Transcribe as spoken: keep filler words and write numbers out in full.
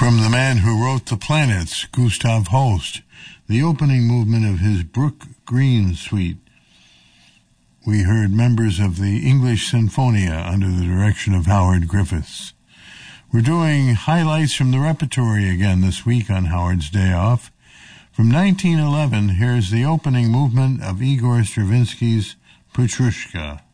From the man who wrote The Planets, Gustav Holst, the opening movement of his Brook Green Suite, we heard members of the English Sinfonia under the direction of Howard Griffiths. We're doing highlights from the repertory again this week on Howard's Day Off. From nineteen eleven, here's the opening movement of Igor Stravinsky's Petrushka.